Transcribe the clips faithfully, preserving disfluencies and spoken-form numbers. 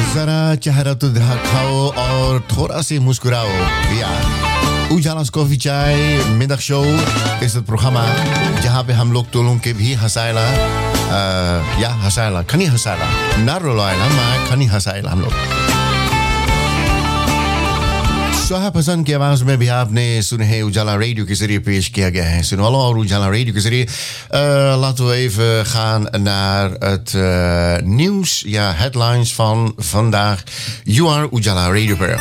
जरा चेहरा तो दिखाओ और थोड़ा सी मुस्कुराओ यार Ujala's Coffee Chai middagshow is het programma जहाँ पे हम लोग तोलों के भी हंसाएला uh, या हंसाएला खनी हंसाएला ना रुलाएला maar खनी हंसाएला हम लोग सोहा पसंद की आवाज में भी आपने सुने हैं उजाला रेडियो के जरिए पेश किया गया है सुनो लो और उजाला रेडियो के जरिए uh, laten we even gaan naar het uh, nieuws ja headlines van vandaag You are Ujala Radio Per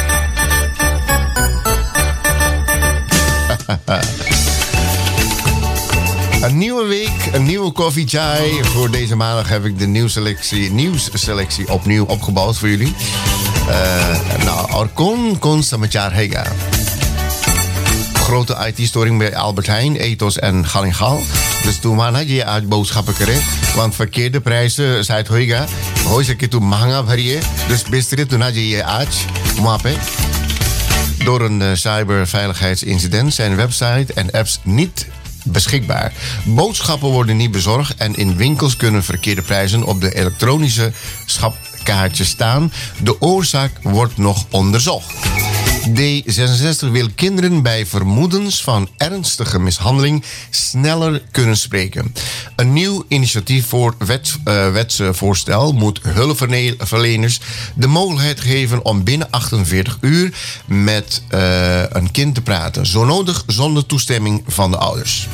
Een nieuwe week, een nieuwe Coffee Chai. Voor deze maandag heb ik de nieuwsselectie, nieuwsselectie opnieuw opgebouwd voor jullie. Uh, nou, er kon, kon samachar hega. Grote I T-storing bij Albert Heijn, Ethos en Galingal. Dus toen had je uit boodschappen kreeg. Want verkeerde prijzen, zei het hega. Hoi, ze keer toen mahanga bhariye. Dus beste toen had je je uit. Mape. Door een uh, cyberveiligheidsincident zijn website en apps niet beschikbaar. Boodschappen worden niet bezorgd en in winkels kunnen verkeerde prijzen op de elektronische schapkaartjes staan. De oorzaak wordt nog onderzocht. D zesenzestig wil kinderen bij vermoedens van ernstige mishandeling sneller kunnen spreken. Een nieuw initiatief voor wet, uh, wetsvoorstel moet hulpverleners de mogelijkheid geven om binnen achtenveertig uur met uh, een kind te praten. Zo nodig zonder toestemming van de ouders.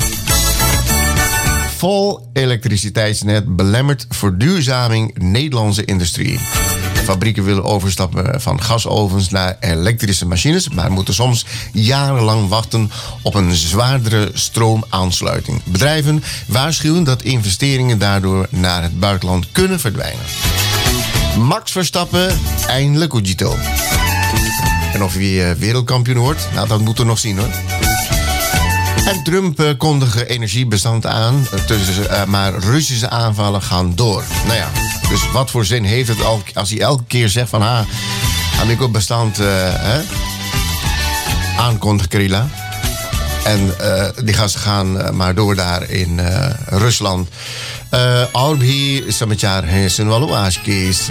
Vol elektriciteitsnet belemmert verduurzaming Nederlandse industrie. Fabrieken willen overstappen van gasovens naar elektrische machines, maar moeten soms jarenlang wachten op een zwaardere stroomaansluiting. Bedrijven waarschuwen dat investeringen daardoor naar het buitenland kunnen verdwijnen. Max Verstappen, eindelijk Ujito. En of hij wereldkampioen wordt, nou dat moeten we nog zien hoor. En Trump uh, kondigde energiebestand aan, tussen, uh, maar Russische aanvallen gaan door. Nou ja, dus wat voor zin heeft het al, als hij elke keer zegt van... Ah, heb ik op bestand uh, hè, aankondigt Krila. En uh, die gasten gaan uh, maar door daar in uh, Rusland. Albi, samachar, Senwalu Ashkis.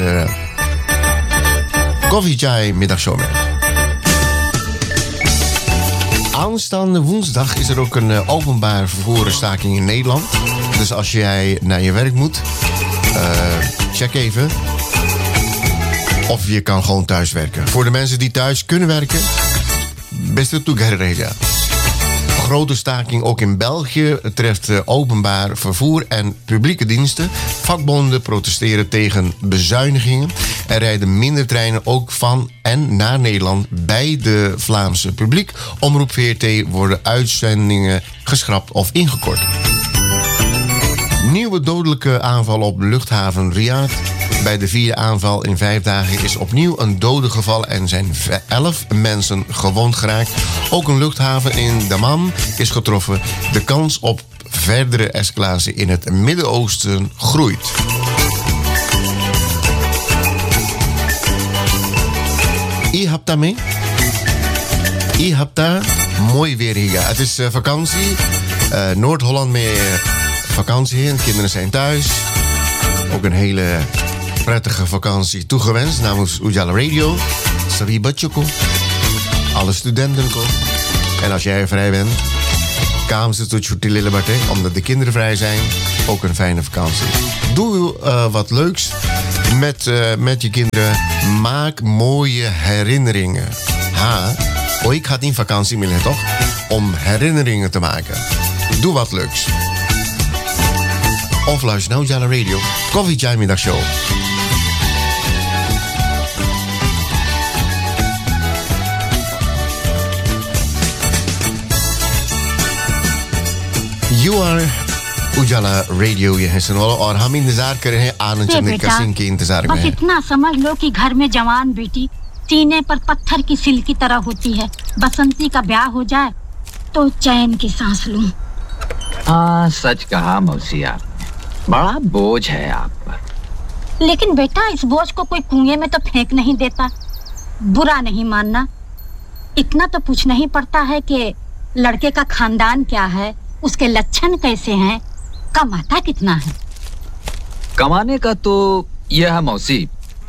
Coffee Chai middagshow. Aanstaande woensdag is er ook een uh, openbaar vervoersstaking in Nederland. Dus als jij naar je werk moet, uh, check even of je kan gewoon thuis werken. Voor de mensen die thuis kunnen werken, beste toegereden. Grote staking ook in België treft uh, openbaar vervoer en publieke diensten. Vakbonden protesteren tegen bezuinigingen. Er rijden minder treinen ook van en naar Nederland bij de Vlaamse publiek. Omroep V R T worden uitzendingen geschrapt of ingekort. Nieuwe dodelijke aanval op luchthaven Riyadh. Bij de vierde aanval in vijf dagen is opnieuw een dode gevallen en zijn elf mensen gewond geraakt. Ook een luchthaven in Dammam is getroffen. De kans op verdere escalatie in het Midden-Oosten groeit. I hebt daar mee? I hebt daar mooi weer hier. Het is uh, vakantie. Uh, Noord-Holland meer vakantie. De kinderen zijn thuis. Ook een hele prettige vakantie toegewenst namens Ujala Radio. Sabi Batjoko. Alle studenten komen. En als jij vrij bent, kam ze tot je barte, omdat de kinderen vrij zijn. Ook een fijne vakantie. Doe uh, wat leuks met, uh, met je kinderen. Maak mooie herinneringen. Ha, oh, ik had niet vakantie meer, toch? Om herinneringen te maken. Doe wat leuks. Of luister naar Ujala Radio. Coffee Chai middagshow. You are उजाला रेडियो ये है सुनो और हम इंतजार कर रहे हैं आनंद चंद्रिका सिंह के इंतजार में बस इतना समझ लो कि घर में जवान बेटी सीने पर पत्थर की सिल की तरह होती है बसंती का ब्याह हो जाए तो चैन की सांस लूं हाँ सच कहा मौसी आप बड़ा बोझ है आप पर लेकिन बेटा इस बोझ को कोई कुएं में तो फेंक नहीं देता बुरा नहीं मानना इतना तो पूछना ही पड़ता है कि लड़के का खानदान क्या है उसके लक्षण कैसे हैं कमाता कितना है कमाने का तो यह है मौसी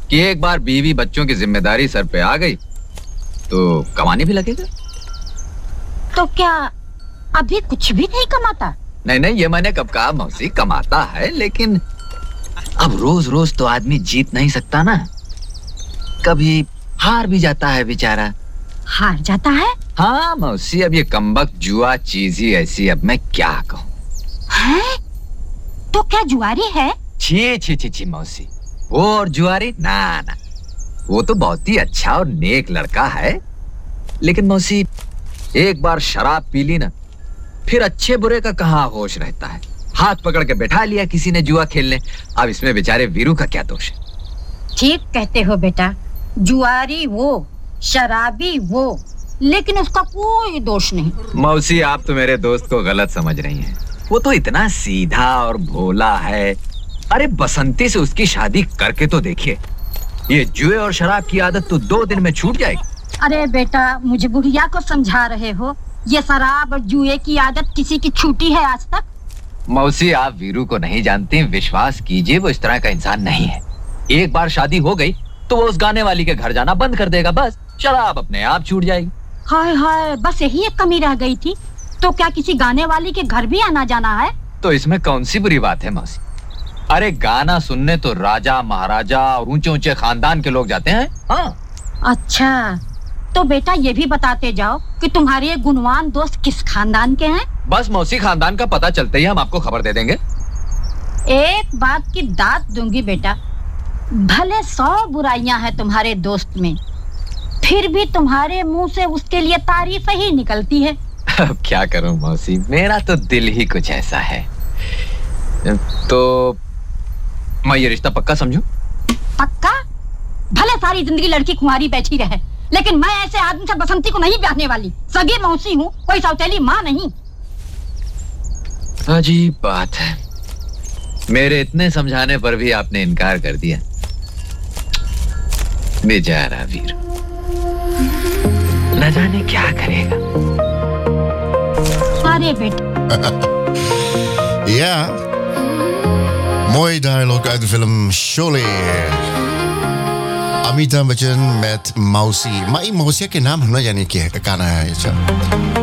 कि एक बार बीवी बच्चों की जिम्मेदारी सर पे आ गई तो कमाने भी लगेगा। तो क्या अभी कुछ भी नहीं कमाता? नहीं नहीं, ये मैंने कब कहा मौसी, कमाता है, लेकिन अब रोज रोज तो आदमी जीत नहीं सकता ना, कभी हार भी जाता है बेचारा। हार जाता है? हाँ मौसी, अब ये कमबख्त जुआ चीज ही ऐसी, अब मैं क्या कहूँ। है? तो क्या जुआरी है? छी छी छी छी मौसी, वो और जुआरी ना ना, वो तो बहुत ही अच्छा और नेक लड़का है, लेकिन मौसी एक बार शराब पी ली ना, फिर अच्छे बुरे का कहाँ होश रहता है। हाथ पकड़ के बैठा लिया किसी ने जुआ खेलने, अब इसमें बेचारे वीरू का क्या दोष है। ठीक कहते हो बेटा, जुआरी वो, शराबी वो, लेकिन उसका कोई दोष नहीं। मौसी आप तो मेरे दोस्त को गलत समझ रही हैं, वो तो इतना सीधा और भोला है। अरे बसंती से उसकी शादी करके तो देखिए, ये जुए और शराब की आदत तो दो दिन में छूट जाएगी। अरे बेटा, मुझे बुढ़िया को समझा रहे हो? ये शराब और जुए की आदत किसी की छूटी है आज तक? मौसी आप वीरू को नहीं जानती, विश्वास कीजिए वो इस तरह का इंसान नहीं है। एक बार शादी हो गई तो वो उस गाने वाली के घर जाना बंद कर देगा, बस शराब अपने आप छूट जाएगी। हाय हाय, बस यही एक कमी रह गई थी। तो क्या किसी गाने वाली के घर भी आना जाना है? तो इसमें कौन सी बुरी बात है मौसी? अरे गाना सुनने तो राजा महाराजा और ऊंचे ऊंचे खानदान के लोग जाते हैं। हाँ। अच्छा, तो बेटा ये भी बताते जाओ कि तुम्हारे ये गुणवान दोस्त किस खानदान के हैं? बस मौसी, खानदान का पता चलते ही हम आपको खबर दे देंगे। एक बात की दात दूंगी बेटा, भले सौ बुराइयां हैं तुम्हारे दोस्त में, फिर भी तुम्हारे मुंह से उसके लिए तारीफ ही निकलती है। अब क्या करूं मौसी, मेरा तो दिल ही कुछ ऐसा है। तो मैं ये रिश्ता पक्का समझूं? पक्का? भले सारी जिंदगी लड़की कुंवारी बैठी रहे, लेकिन मैं ऐसे आदमी से बसंती को नहीं ब्याहने वाली। सगी मौसी हूँ, कोई सौतेली माँ नहीं। अजीब बात है, मेरे इतने समझाने पर भी आपने इनकार कर दिया। बेचारा वीर, न जाने क्या करेगा। अरे बेटा। Ja. Mooi dialogue uit de film Sholay. Amitabh Bachchan met Mausi. Maar die Mausi के नाम हम ना जाने क्या है, गाना है अच्छा।